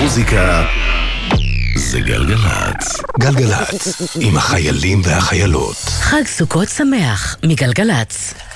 המוזיקה זה גלגלץ. גלגלץ, עם החיילים והחיילות. חג סוכות שמח מגלגלץ.